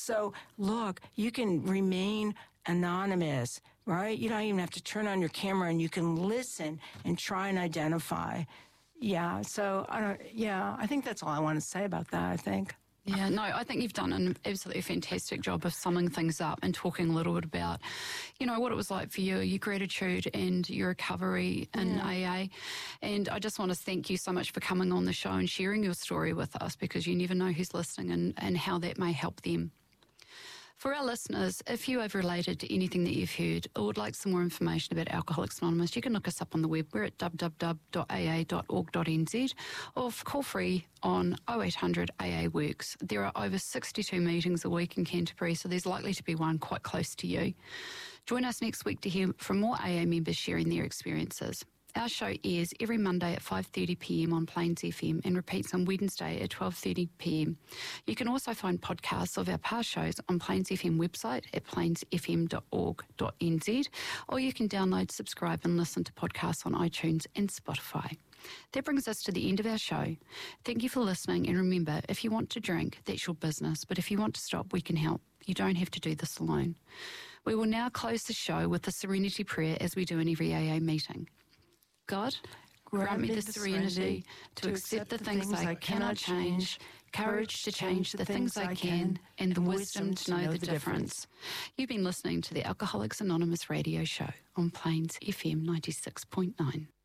So, look, you can remain anonymous, right? You don't even have to turn on your camera, and you can listen and try and identify. Yeah, so, I think that's all I want to say about that, I think. Yeah, no, I think you've done an absolutely fantastic job of summing things up and talking a little bit about, what it was like for you, your gratitude and your recovery in AA. And I just want to thank you so much for coming on the show and sharing your story with us, because you never know who's listening and how that may help them. For our listeners, if you have related to anything that you've heard or would like some more information about Alcoholics Anonymous, you can look us up on the web. We're at www.aa.org.nz or call free on 0800 AA Works. There are over 62 meetings a week in Canterbury, so there's likely to be one quite close to you. Join us next week to hear from more AA members sharing their experiences. Our show airs every Monday at 5:30pm on Plains FM and repeats on Wednesday at 12:30pm. You can also find podcasts of our past shows on Plains FM website at plainsfm.org.nz, or you can download, subscribe and listen to podcasts on iTunes and Spotify. That brings us to the end of our show. Thank you for listening, and remember, if you want to drink, that's your business, but if you want to stop, we can help. You don't have to do this alone. We will now close the show with the Serenity Prayer, as we do in every AA meeting. God, grant me the serenity to accept the things I cannot change, courage to change the things I can, and the wisdom to know the difference. You've been listening to the Alcoholics Anonymous radio show on Plains FM 96.9.